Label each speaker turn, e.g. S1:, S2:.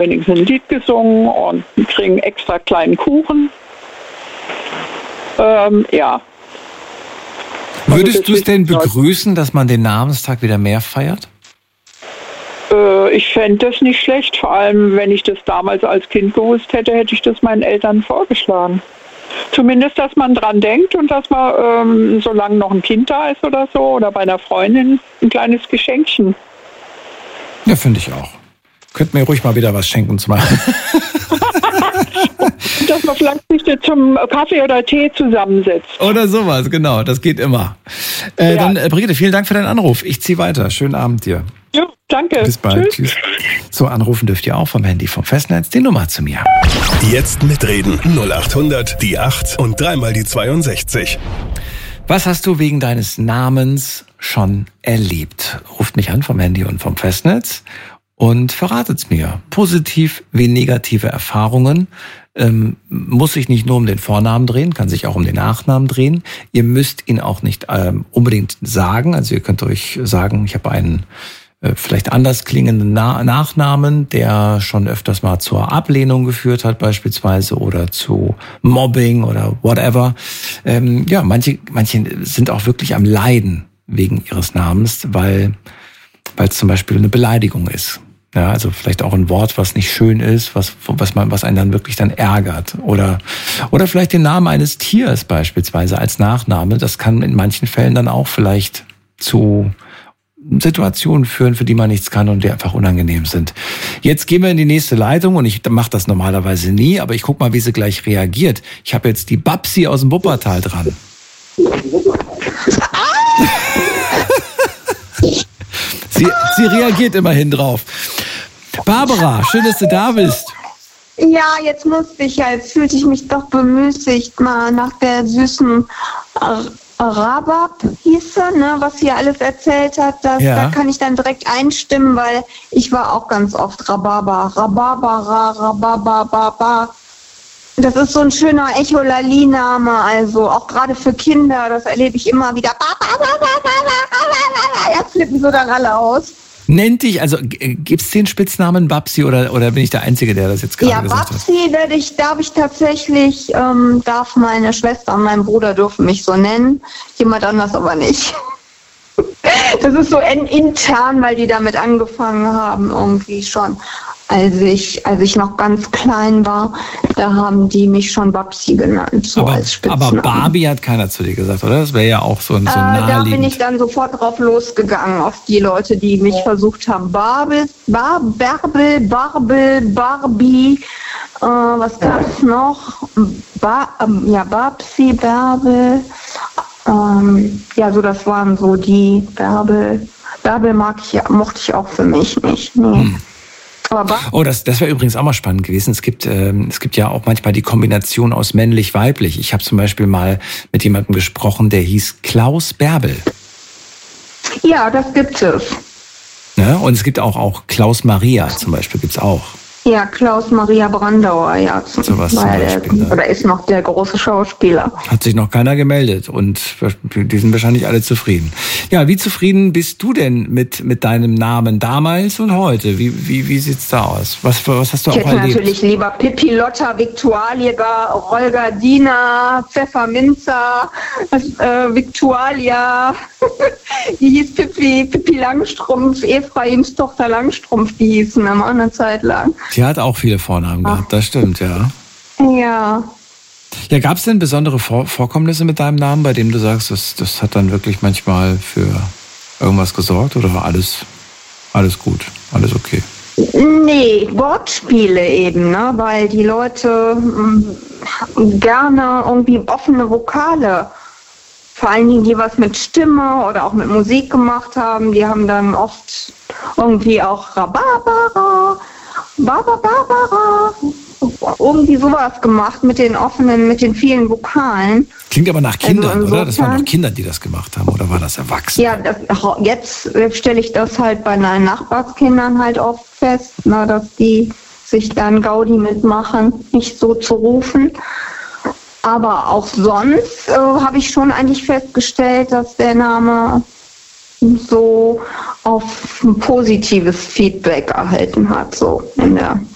S1: wenigstens ein Lied gesungen und kriegen extra kleinen Kuchen. Ja.
S2: Würdest du es denn begrüßen, dass man den Namenstag wieder mehr feiert?
S1: Ich fände das nicht schlecht. Vor allem, wenn ich das damals als Kind gewusst hätte, hätte ich das meinen Eltern vorgeschlagen. Zumindest, dass man dran denkt und dass man, solange noch ein Kind da ist oder so, oder bei einer Freundin, ein kleines Geschenkchen.
S2: Ja, finde ich auch. Könnt mir ruhig mal wieder was schenken zu machen.
S1: Dass man vielleicht sich zum Kaffee oder Tee zusammensetzt.
S2: Oder sowas, genau. Das geht immer.
S1: Ja.
S2: Dann, Brigitte, vielen Dank für deinen Anruf. Ich ziehe weiter. Schönen Abend dir.
S1: Jo, danke.
S2: Bis bald. Tschüss. So, anrufen dürft ihr auch vom Handy vom Festnetz. Die Nummer zu mir.
S3: Jetzt mitreden. 0800 die 8 und dreimal die 62.
S2: Was hast du wegen deines Namens schon erlebt? Ruft mich an vom Handy und vom Festnetz und verratet's mir. Positiv wie negative Erfahrungen. Muss sich nicht nur um den Vornamen drehen, kann sich auch um den Nachnamen drehen. Ihr müsst ihn auch nicht unbedingt sagen. Also ihr könnt euch sagen, ich habe einen vielleicht anders klingenden Nachnamen, der schon öfters mal zur Ablehnung geführt hat beispielsweise oder zu Mobbing oder whatever. Ja, manche sind auch wirklich am Leiden wegen ihres Namens, weil es zum Beispiel eine Beleidigung ist. Ja, also vielleicht auch ein Wort, was nicht schön ist, was einen dann wirklich dann ärgert. Oder vielleicht den Namen eines Tiers beispielsweise als Nachname. Das kann in manchen Fällen dann auch vielleicht zu Situationen führen, für die man nichts kann und die einfach unangenehm sind. Jetzt gehen wir in die nächste Leitung und ich mache das normalerweise nie, aber ich guck mal, wie sie gleich reagiert. Ich habe jetzt die Babsi aus dem Wuppertal dran. Sie reagiert immerhin drauf. Barbara, schön, dass du da bist.
S4: Ja, jetzt musste ich ja, jetzt fühlte ich mich doch bemüßigt, mal nach der süßen Rabab hieß sie, ne, was sie alles erzählt hat. Da kann ich dann direkt einstimmen, weil ich war auch ganz oft Rhabarber. Das ist so ein schöner Echolali-Name, also auch gerade für Kinder, das erlebe ich immer wieder. Ja, flippen so dann alle aus.
S2: Nennt dich, also gibt's den Spitznamen Babsi oder bin ich der Einzige, der das jetzt gerade gesagt hat?
S4: Ja, Babsi darf ich tatsächlich, darf meine Schwester und mein Bruder dürfen mich so nennen, jemand anders aber nicht. Das ist so intern, weil die damit angefangen haben, irgendwie schon. Als ich noch ganz klein war, da haben die mich schon Babsi genannt, so als Spitznamen.
S2: Aber Barbie hat keiner zu dir gesagt, oder? Das wäre ja auch so naheliegend.
S4: Da bin ich dann sofort drauf losgegangen, auf die Leute, die mich versucht haben. Barbie, was gab's noch? Babsi, Bärbel. Ja, so das waren so die Bärbel. Bärbel mochte ich auch für mich nicht. Nee.
S2: Oh, das wäre übrigens auch mal spannend gewesen. Es gibt ja auch manchmal die Kombination aus männlich-weiblich. Ich habe zum Beispiel mal mit jemandem gesprochen, der hieß Klaus Bärbel.
S4: Ja, das gibt es.
S2: Ja, und es gibt auch Klaus Maria zum Beispiel, gibt's auch.
S4: Ja, Klaus Maria Brandauer, ja.
S2: Sowas zum Beispiel.
S4: Oder ist noch der große Schauspieler.
S2: Hat sich noch keiner gemeldet und die sind wahrscheinlich alle zufrieden. Ja, wie zufrieden bist du denn mit deinem Namen damals und heute? Wie sieht's da aus? Was hast du auch erlebt?
S4: Ich hätte natürlich lieber Pippi, Lotta, Viktualia, Olga, Dina, Pfefferminzer, Viktualia. Die hieß Pippi Langstrumpf, Ephraims Tochter Langstrumpf, die hießen immer eine Zeit lang.
S2: Sie hat auch viele Vornamen gehabt, das stimmt, ja.
S4: Ja.
S2: Ja, gab es denn besondere Vorkommnisse mit deinem Namen, bei dem du sagst, das hat dann wirklich manchmal für irgendwas gesorgt oder war alles gut, alles okay?
S4: Nee, Wortspiele eben, ne? Weil die Leute gerne irgendwie offene Vokale, vor allen Dingen die was mit Stimme oder auch mit Musik gemacht haben, die haben dann oft irgendwie auch Rhabarbara, Barbara, irgendwie sowas gemacht mit den vielen Vokalen.
S2: Klingt aber nach Kindern, also oder? Das waren doch Kinder, die das gemacht haben, oder war das Erwachsene?
S4: Ja, jetzt stelle ich das halt bei meinen Nachbarskindern halt oft fest, na, dass die sich dann Gaudi mitmachen, nicht so zu rufen. Aber auch sonst habe ich schon eigentlich festgestellt, dass der Name so auf ein positives Feedback erhalten hat, so in der